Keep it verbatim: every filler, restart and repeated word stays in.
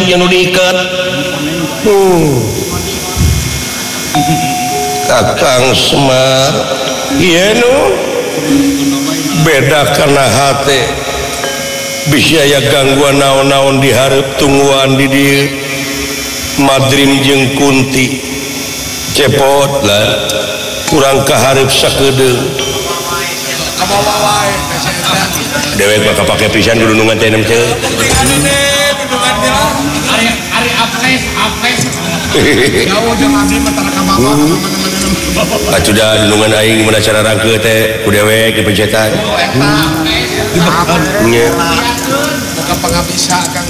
yang diikat. Hmm. Kakang Semar, iya nu beda karena hati bisa ya gangguan naon-naon diharap tungguan di dia Madrim jeung Kunti cepot lah kurang kaharep sakedeung dewek bakal pakai pisan gulungan teh nem teh ari apes apes jauh jeung abdi mentara ka bawah atuh da nungan aing gimana cara rangkeu teh ku dewek dipencetan oh eta nya bukan pangabisa Kang